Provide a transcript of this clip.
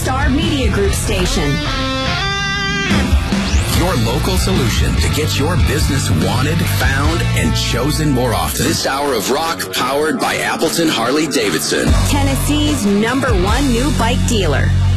Star Media Group station. Your local solution to get your business wanted, found, and chosen more often. This hour of rock powered by Appleton Harley Davidson. Tennessee's #1 new bike dealer.